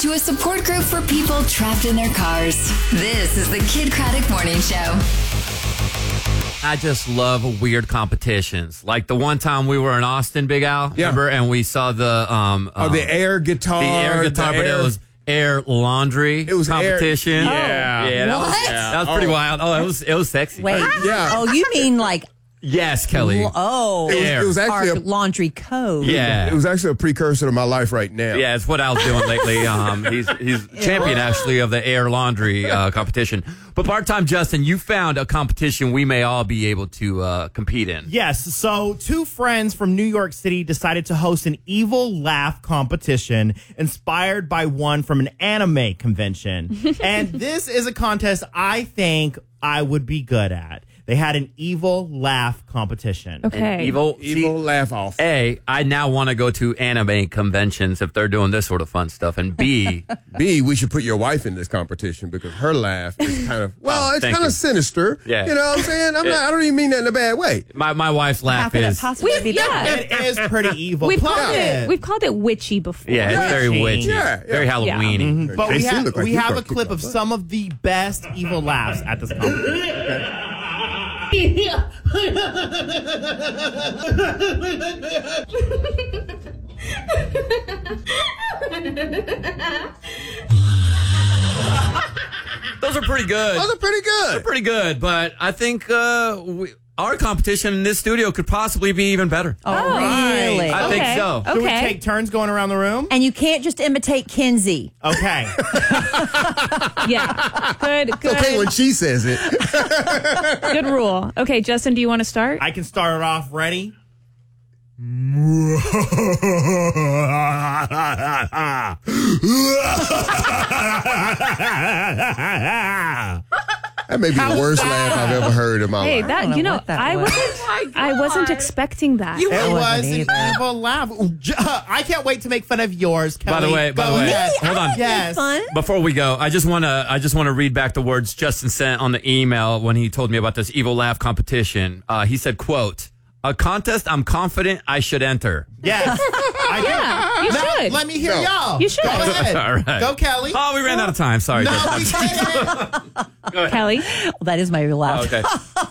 to a support group for people trapped in their cars. This is the Kid Craddock Morning Show. I just love weird competitions. Like the one time we were in Austin, Big Al, remember? And we saw the air guitar. The air guitar, but it was air laundry competition. Yeah. That was pretty wild. Oh, it was sexy. Wait. Yeah. Oh, you mean like Yes, Kelly. It was actually our laundry code. Yeah. It was actually a precursor to my life right now. Yeah, it's what Al's doing lately. He's champion, actually, of the air laundry competition. But part-time Justin, you found a competition we may all be able to compete in. Yes. So 2 friends from New York City decided to host an evil laugh competition inspired by one from an anime convention. And this is a contest I think I would be good at. They had an evil laugh competition. Okay. Evil laugh off. A, I now want to go to anime conventions if they're doing this sort of fun stuff. And B, we should put your wife in this competition because her laugh is kind of, it's kind of sinister. Yeah. You know what I'm saying? I don't even mean that in a bad way. My wife's laugh is... It is pretty evil. We've called it witchy before. Yeah, it's very witchy. Yeah. Very Halloween-y. But we have a clip of some of the best evil laughs at this competition. Those are pretty good. They're pretty good, but I think our competition in this studio could possibly be even better. Oh, really? I think so. Do we take turns going around the room? And you can't just imitate Kinsey. Okay. Yeah. Good. It's okay when she says it. Good rule. Okay, Justin, do you want to start? I can start it off. Ready? That may be the worst laugh I've ever heard in my life. I wasn't expecting that. It was an evil laugh. I can't wait to make fun of yours, Kelly. By the way, hold on. Yes. Before we go, I just want to read back the words Justin sent on the email when he told me about this evil laugh competition. He said, quote, "A contest I'm confident I should enter." Yes. You should. Let me hear y'all. You should. Go ahead. All right. Go, Kelly. Oh, we ran out of time. Sorry. No, Justin. we didn't. Kelly? Well, that is my laugh. Okay.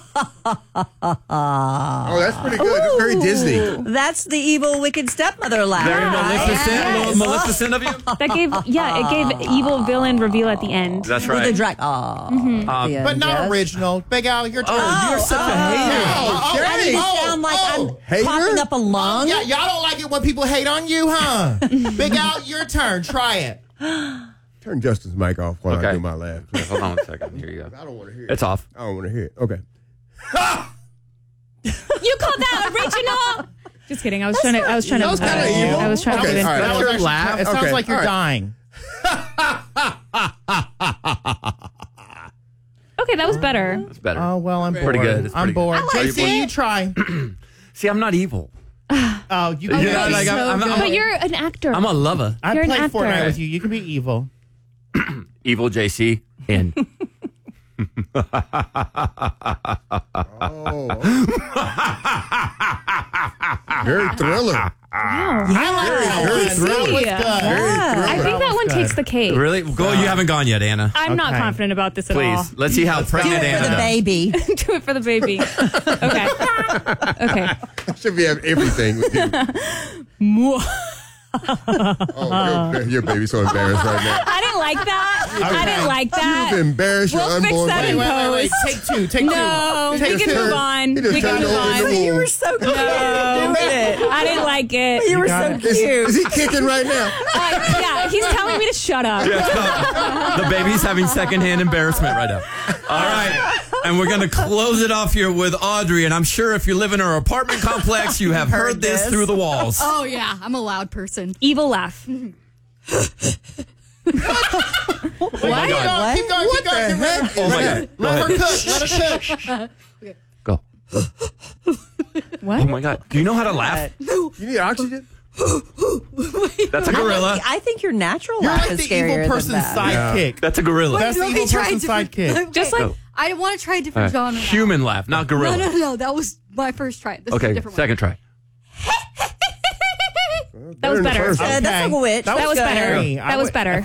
Oh, that's pretty good. That's very Disney. That's the evil, wicked stepmother laugh. Very Maleficent. Yes. A little Maleficent of you. That gave evil villain reveal at the end. That's With right. the drag. But not original. Big Al, your turn. You're such a hater. I need to sound like I'm popping up a lung. Yeah, y'all don't like it when people hate on you, huh? Big Al, your turn. Try it. Turn Justin's mic off while I do my laugh. Yeah, hold on a second. Here you go. I don't want to hear it. It's off. I don't want to hear it. Okay. You called that original? Just kidding. I was trying to. That was kinda evil. I was trying to. Okay, all right. That's your laugh. It sounds Okay, like you're all right. dying. Okay, that was better. It's better. Oh, well, I'm bored. Pretty good. It's I'm pretty bored. good. JC, you try. See, I'm not evil. Oh, you can Yeah, be like, I'm But you're an actor. a lover. I you're an played actor. Fortnite with you. You can be evil. Evil JC in. Very thriller. Wow. I like that very one. thriller. That was Yeah. good. I think that one good. takes the cake. Really? Go. You haven't gone yet, Anna. I'm not Okay. confident about this at all. Please. Let's see how Do pregnant it for Anna the does. baby. Do it for the baby. Okay. Okay. I should be having everything with you. Oh, your baby's so embarrassed right now. I didn't like that. I didn't like that. You've embarrassed your We'll fix unborn that in baby. Wait. post. Take two. Take No, two. we just can move turned- on. he just We can turned move over in the on. womb. You were so cute. No, I didn't like it. You were got so it. cute. Is he kicking right now? Yeah, he's telling me to shut up. The baby's having secondhand embarrassment right now. All right. And we're going to close it off here with Audrey. And I'm sure if you live in her apartment complex, you have heard this through the walls. Oh, yeah. I'm a loud person. Evil laugh. Keep going. Keep going. Keep going. What the heck? Oh, my God. Go Let her ahead. cook. Let her cook. Go. What? Oh, my God. Do you know how to laugh? You need oxygen? That's a gorilla. I think your natural You're laugh like is the scarier evil person's than that. sidekick. That's a gorilla. That's the Let me evil try person's different- sidekick. Just like I want to try a different genre. now. Human laugh, not gorilla. No. That was my first try. This is a Okay, different second try. that was better. First one. That's like a witch. That was better. scary. That was better.